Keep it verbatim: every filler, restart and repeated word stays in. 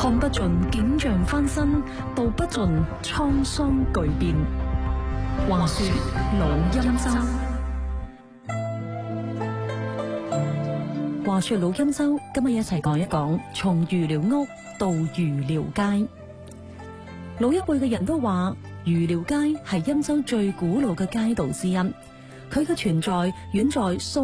看不盡景象翻新，道不盡滄桑巨變。話說老欽州，話說老欽州，今日一齊講一講從魚寮屋到魚寮街。老一輩嘅人都話，魚寮街係欽州最古老嘅街道之一，佢嘅存在遠在蘇